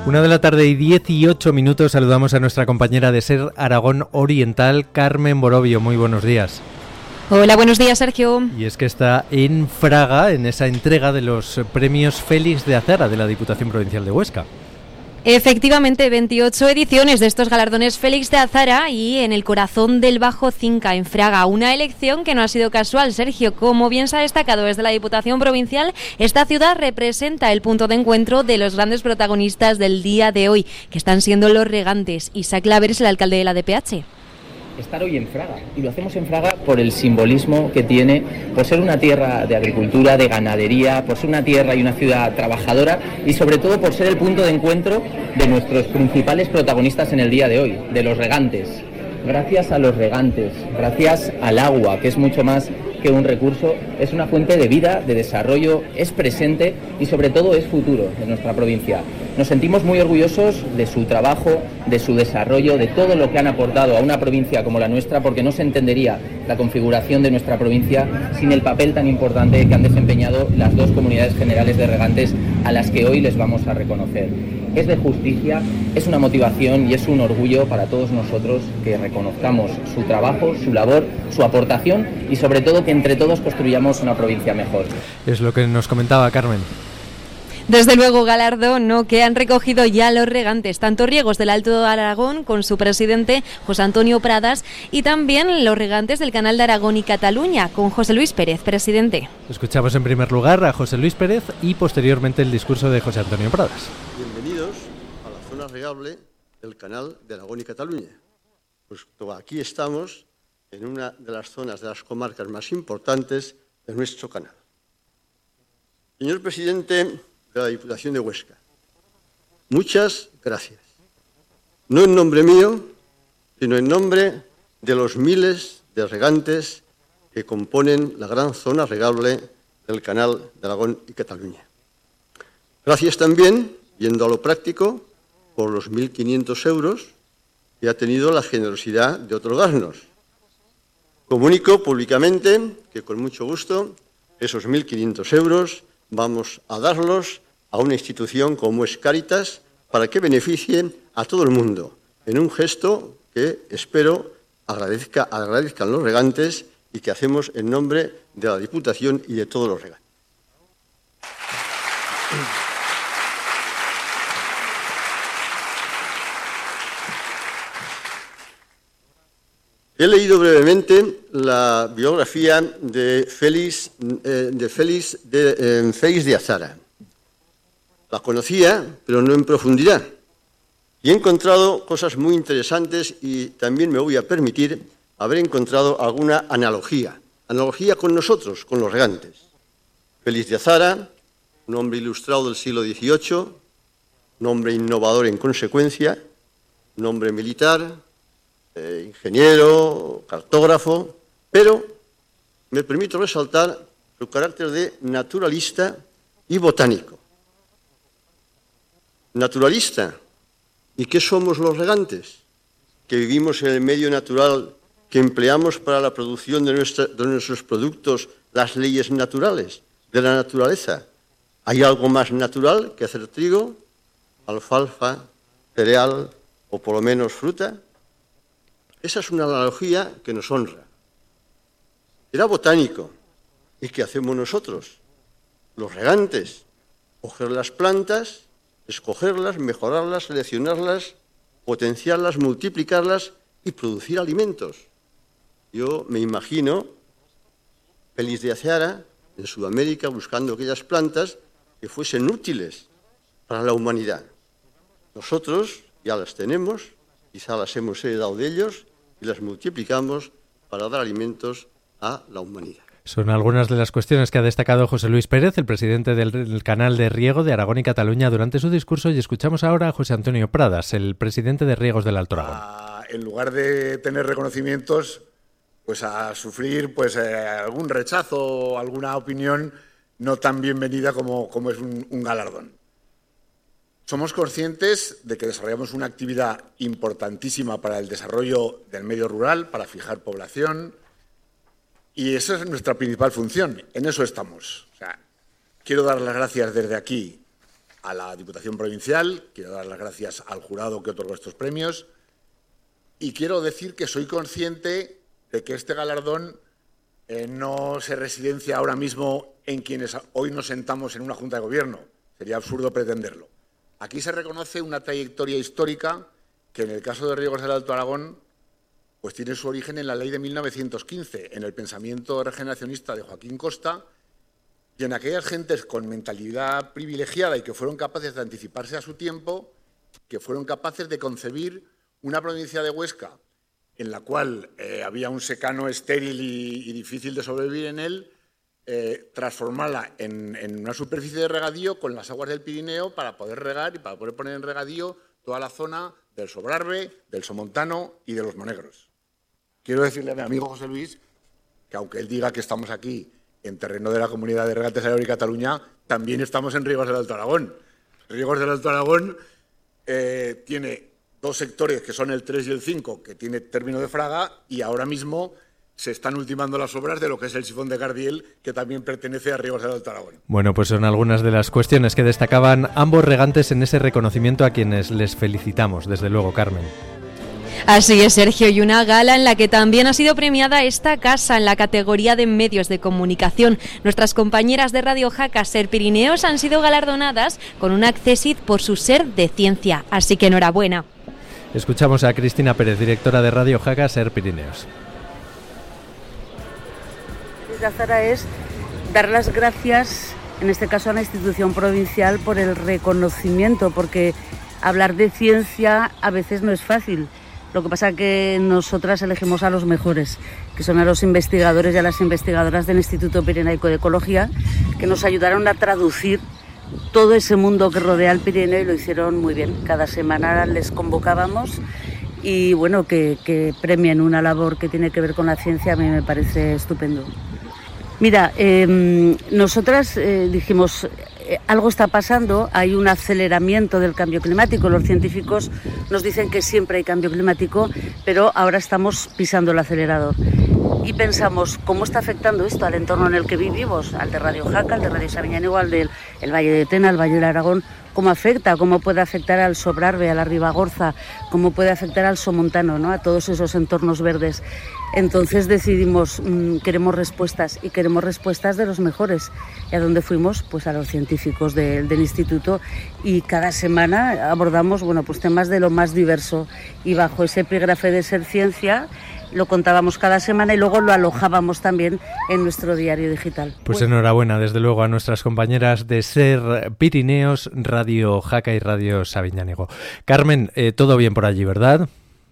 1:18 saludamos a nuestra compañera de SER Aragón Oriental, Carmen Borovio. Muy buenos días. Hola, buenos días, Sergio. Y es que está en Fraga, en esa entrega de los premios Félix de Azara de la Diputación Provincial de Huesca. Efectivamente, 28 ediciones de estos galardones Félix de Azara y en el corazón del Bajo Cinca, en Fraga. Una elección que no ha sido casual, Sergio. Como bien se ha destacado desde la Diputación Provincial, esta ciudad representa el punto de encuentro de los grandes protagonistas del día de hoy, que están siendo los regantes. Isaac Claver es el alcalde de la DPH. Estar hoy en Fraga, y lo hacemos en Fraga por el simbolismo que tiene, por ser una tierra de agricultura, de ganadería, por ser una tierra y una ciudad trabajadora y sobre todo por ser el punto de encuentro de nuestros principales protagonistas en el día de hoy, de los regantes. Gracias a los regantes, gracias al agua, que es mucho más que un recurso, es una fuente de vida, de desarrollo, es presente y sobre todo es futuro de nuestra provincia. Nos sentimos muy orgullosos de su trabajo, de su desarrollo, de todo lo que han aportado a una provincia como la nuestra, porque no se entendería la configuración de nuestra provincia sin el papel tan importante que han desempeñado las dos comunidades generales de regantes a las que hoy les vamos a reconocer. Es de justicia, es una motivación y es un orgullo para todos nosotros que reconozcamos su trabajo, su labor, su aportación y sobre todo que entre todos construyamos una provincia mejor. Es lo que nos comentaba Carmen. Desde luego, galardón que han recogido ya los regantes, tanto riegos del Alto Aragón con su presidente José Antonio Pradas y también los regantes del Canal de Aragón y Cataluña con José Luis Pérez, presidente. Escuchamos en primer lugar a José Luis Pérez y posteriormente el discurso de José Antonio Pradas. Bienvenidos a la zona regable del Canal de Aragón y Cataluña. Pues aquí estamos en una de las zonas de las comarcas más importantes de nuestro canal. Señor presidente de la Diputación de Huesca, muchas gracias. No en nombre mío, sino en nombre de los miles de regantes que componen la gran zona regable del Canal de Aragón y Cataluña. Gracias también, yendo a lo práctico, por los 1.500 euros que ha tenido la generosidad de otorgarnos. Comunico públicamente que con mucho gusto esos 1.500 euros vamos a darlos a una institución como es Cáritas para que beneficie a todo el mundo, en un gesto que espero agradezcan los regantes y que hacemos en nombre de la Diputación y de todos los regantes. He leído brevemente la biografía de Félix de Azara. La conocía, pero no en profundidad. Y he encontrado cosas muy interesantes y también me voy a permitir haber encontrado alguna analogía con nosotros, con los regantes. Félix de Azara, un hombre ilustrado del siglo XVIII, un hombre innovador en consecuencia, un hombre militar, ingeniero, cartógrafo, pero me permito resaltar su carácter de naturalista y botánico. Naturalista. ¿Y qué somos los regantes? Que vivimos en el medio natural, que empleamos para la producción de nuestros productos las leyes naturales, de la naturaleza. ¿Hay algo más natural que hacer trigo, alfalfa, cereal o por lo menos fruta? Esa es una analogía que nos honra. Era botánico. ¿Y qué hacemos nosotros? Los regantes. Coger las plantas, escogerlas, mejorarlas, seleccionarlas, potenciarlas, multiplicarlas y producir alimentos. Yo me imagino Félix de Azara en Sudamérica buscando aquellas plantas que fuesen útiles para la humanidad. Nosotros ya las tenemos, quizá las hemos heredado de ellos y las multiplicamos para dar alimentos a la humanidad. Son algunas de las cuestiones que ha destacado José Luis Pérez, el presidente del Canal de Riego de Aragón y Cataluña, durante su discurso, y escuchamos ahora a José Antonio Pradas, el presidente de Riegos del Alto Aragón. En lugar de tener reconocimientos, pues a sufrir algún rechazo o alguna opinión no tan bienvenida como es un galardón. Somos conscientes de que desarrollamos una actividad importantísima para el desarrollo del medio rural, para fijar población, y esa es nuestra principal función, en eso estamos. O sea, quiero dar las gracias desde aquí a la Diputación Provincial, quiero dar las gracias al jurado que otorgó estos premios y quiero decir que soy consciente de que este galardón no se residencia ahora mismo en quienes hoy nos sentamos en una Junta de Gobierno. Sería absurdo pretenderlo. Aquí se reconoce una trayectoria histórica que en el caso de Riegos del Alto Aragón pues tiene su origen en la Ley de 1915, en el pensamiento regeneracionista de Joaquín Costa y en aquellas gentes con mentalidad privilegiada y que fueron capaces de anticiparse a su tiempo, que fueron capaces de concebir una provincia de Huesca en la cual había un secano estéril y difícil de sobrevivir en él, transformarla en una superficie de regadío con las aguas del Pirineo para poder regar y para poder poner en regadío toda la zona del Sobrarbe, del Somontano y de los Monegros. Quiero decirle a mi amigo José Luis que aunque él diga que estamos aquí en terreno de la Comunidad de Regantes Aragón y Cataluña, también estamos en Riegos del Alto Aragón. Riegos del Alto Aragón tiene dos sectores que son el 3 y el 5, que tiene término de Fraga, y ahora mismo se están ultimando las obras de lo que es el sifón de Gardiel, que también pertenece a Riegos del Alto Aragón. Bueno, pues son algunas de las cuestiones que destacaban ambos regantes en ese reconocimiento a quienes les felicitamos, desde luego, Carmen. Así es, Sergio, y una gala en la que también ha sido premiada esta casa en la categoría de medios de comunicación. Nuestras compañeras de Radio Jaca Ser Pirineos han sido galardonadas con un Accessit por su ser de ciencia, así que enhorabuena. Escuchamos a Cristina Pérez, directora de Radio Jaca Ser Pirineos. De Azara es dar las gracias, en este caso a la institución provincial, por el reconocimiento, porque hablar de ciencia a veces no es fácil. Lo que pasa es que nosotras elegimos a los mejores, que son a los investigadores y a las investigadoras del Instituto Pirenaico de Ecología, que nos ayudaron a traducir todo ese mundo que rodea al Pirineo y lo hicieron muy bien. Cada semana les convocábamos y bueno, que premien una labor que tiene que ver con la ciencia a mí me parece estupendo. Mira, nosotras dijimos, algo está pasando, hay un aceleramiento del cambio climático. Los científicos nos dicen que siempre hay cambio climático, pero ahora estamos pisando el acelerador. Y pensamos, ¿cómo está afectando esto al entorno en el que vivimos? Al de Radio Jaca, al de Radio Sabiñánigo, al del Valle de Tena, al Valle del Aragón. ¿Cómo afecta? ¿Cómo puede afectar al Sobrarbe, a la Ribagorza? ¿Cómo puede afectar al Somontano, ¿no? A todos esos entornos verdes? Entonces decidimos, queremos respuestas, y queremos respuestas de los mejores. ¿Y a dónde fuimos? Pues a los científicos del instituto, y cada semana abordamos, bueno, pues temas de lo más diverso, y bajo ese epígrafe de Ser Ciencia lo contábamos cada semana y luego lo alojábamos también en nuestro diario digital. Pues enhorabuena, desde luego, a nuestras compañeras de Ser Pirineos, Radio Jaca y Radio Sabiñánigo. Carmen, todo bien por allí, ¿verdad?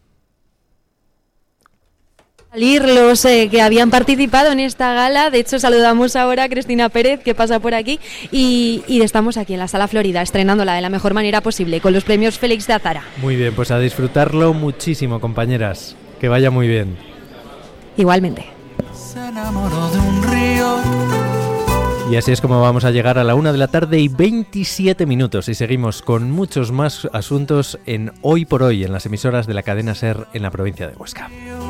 Salir los que habían participado en esta gala. De hecho, saludamos ahora a Cristina Pérez, que pasa por aquí, y estamos aquí en la Sala Florida, estrenándola de la mejor manera posible, con los premios Félix de Azara. Muy bien, pues a disfrutarlo muchísimo, compañeras. Que vaya muy bien. Igualmente. Se enamoró de un río. Y así es como vamos a llegar a la 1:27 p.m. y seguimos con muchos más asuntos en Hoy por Hoy, en las emisoras de la cadena Ser en la provincia de Huesca.